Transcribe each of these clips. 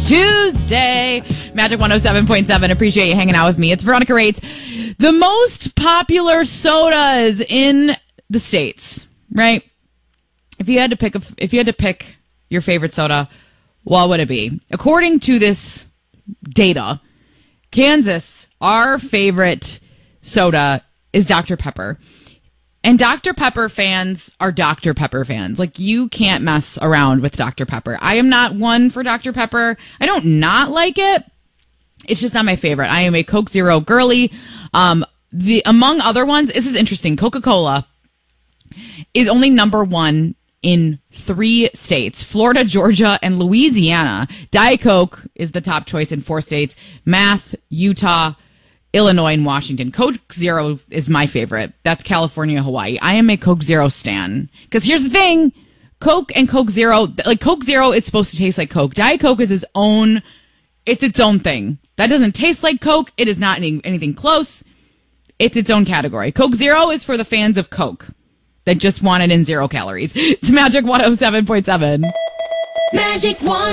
Tuesday. Magic 107.7. Appreciate you hanging out with me. It's Veronica Rates. The most popular sodas in the States, right? If you had to pick your favorite soda, what would it be? According to this data, Kansas, our favorite soda is Dr. Pepper. And Dr. Pepper fans are Dr. Pepper fans. Like, you can't mess around with Dr. Pepper. I am not one for Dr. Pepper. I don't not like it. It's just not my favorite. I am a Coke Zero girly. Among other ones, this is interesting. Coca-Cola is only number one in 3 states, Florida, Georgia, and Louisiana. Diet Coke is the top choice in 4 states, Mass, Utah, Illinois, and Washington. Coke Zero is my favorite. That's California, Hawaii. I am a Coke Zero stan. Because here's the thing. Coke and Coke Zero, like Coke Zero is supposed to taste like Coke. Diet Coke is its own thing. That doesn't taste like Coke. It is not anything close. It's its own category. Coke Zero is for the fans of Coke that just want it in 0 calories. It's Magic 107.7. Magic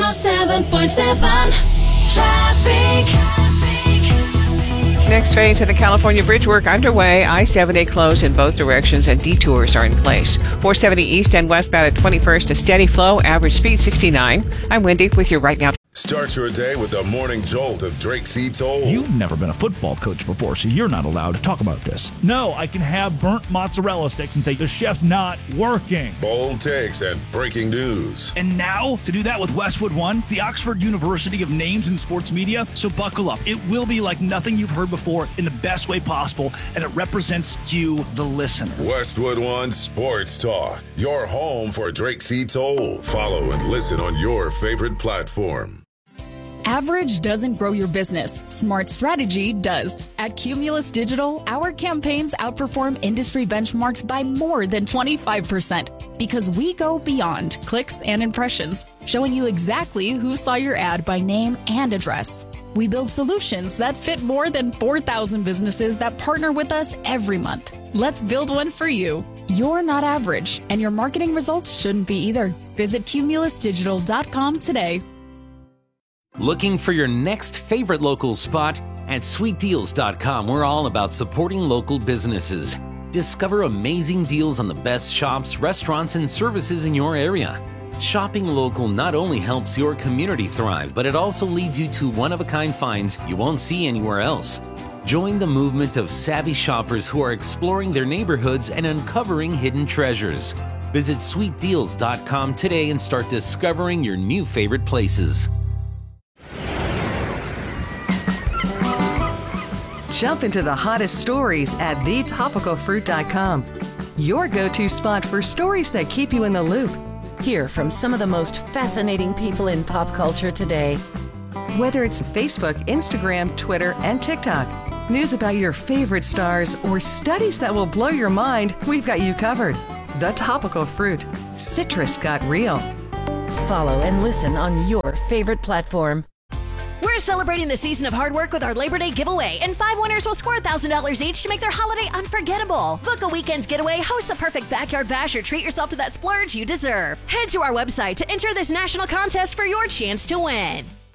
107.7. Traffic. Next phase of the California bridge work underway. I-70 closed in both directions and detours are in place. 470 east and westbound at 21st, a steady flow, average speed 69. I'm Wendy with your Right Now. Start your day with the morning jolt of Drake C. Toll. You've never been a football coach before, so you're not allowed to talk about this. No, I can have burnt mozzarella sticks and say the chef's not working. Bold takes and breaking news. And now, to do that with Westwood One, the Oxford University of names in sports media. So buckle up. It will be like nothing you've heard before in the best way possible, and it represents you, the listener. Westwood One Sports Talk. Your home for Drake C. Toll. Follow and listen on your favorite platform. Average doesn't grow your business. Smart strategy does. At Cumulus Digital, our campaigns outperform industry benchmarks by more than 25% because we go beyond clicks and impressions, showing you exactly who saw your ad by name and address. We build solutions that fit more than 4,000 businesses that partner with us every month. Let's build one for you. You're not average, and your marketing results shouldn't be either. Visit cumulusdigital.com today. Looking for your next favorite local spot? At sweetdeals.com, we're all about supporting local businesses. Discover amazing deals on the best shops, restaurants, and services in your area. Shopping local not only helps your community thrive, but it also leads you to one-of-a-kind finds you won't see anywhere else. Join the movement of savvy shoppers who are exploring their neighborhoods and uncovering hidden treasures. Visit sweetdeals.com today and start discovering your new favorite places. Jump into the hottest stories at thetopicalfruit.com. Your go-to spot for stories that keep you in the loop. Hear from some of the most fascinating people in pop culture today. Whether it's Facebook, Instagram, Twitter, and TikTok, news about your favorite stars, or studies that will blow your mind, we've got you covered. The Topical Fruit. Citrus got real. Follow and listen on your favorite platform. We're celebrating the season of hard work with our Labor Day giveaway, and 5 winners will score $1,000 each to make their holiday unforgettable. Book a weekend getaway, host the perfect backyard bash, or treat yourself to that splurge you deserve. Head to our website to enter this national contest for your chance to win.